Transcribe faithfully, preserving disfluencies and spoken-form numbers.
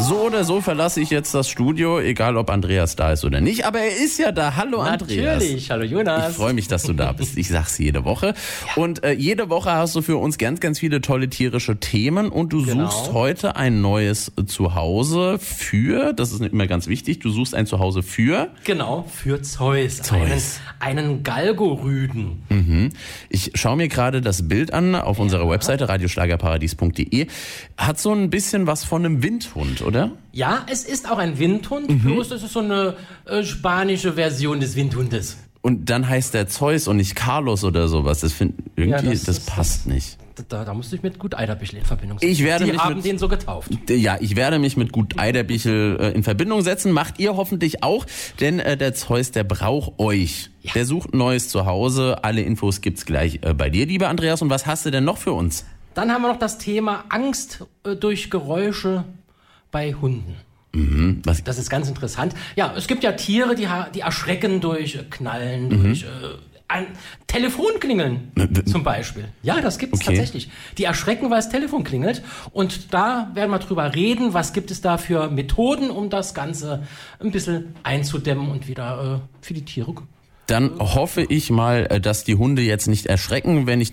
So oder so verlasse ich jetzt das Studio, egal ob Andreas da ist oder nicht. Aber er ist ja da. Hallo Andreas. Natürlich, hallo Jonas. Ich freue mich, dass du da bist. Ich sag's jede Woche. Ja. Und äh, jede Woche hast du für uns ganz, ganz viele tolle tierische Themen. Und du Genau. suchst heute ein neues Zuhause für, das ist immer ganz wichtig, du suchst ein Zuhause für... Genau, für Zeus. Zeus. Einen, einen Galgorüden. Mhm. Ich schaue mir gerade das Bild an auf unserer Webseite radioschlagerparadies punkt de. Hat so ein bisschen was von einem Windhund, oder? Ja, es ist auch ein Windhund, mhm. bloß das ist so eine äh, spanische Version des Windhundes. Und dann heißt der Zeus und nicht Carlos oder sowas. Das find, irgendwie, ja, das, das das passt das, nicht. Da, da musst du dich mit Gut Eiderbichel in Verbindung setzen. Ich werde Die mich haben mit, den so getauft. Ja, ich werde mich mit Gut Eiderbichel äh, in Verbindung setzen. Macht ihr hoffentlich auch, denn äh, der Zeus, der braucht euch. Ja. Der sucht ein neues Zuhause. Alle Infos gibt's gleich äh, bei dir, lieber Andreas. Und was hast du denn noch für uns? Dann haben wir noch das Thema Angst äh, durch Geräusche bei Hunden. Mhm, was? Das ist ganz interessant. Ja, es gibt ja Tiere, die, die erschrecken durch Knallen, mhm. durch äh, ein Telefonklingeln zum Beispiel. Ja, das gibt es okay. tatsächlich. Die erschrecken, weil das Telefon klingelt. Und da werden wir drüber reden, was gibt es da für Methoden, um das Ganze ein bisschen einzudämmen und wieder äh, für die Tiere. Dann hoffe ich mal, dass die Hunde jetzt nicht erschrecken, wenn ich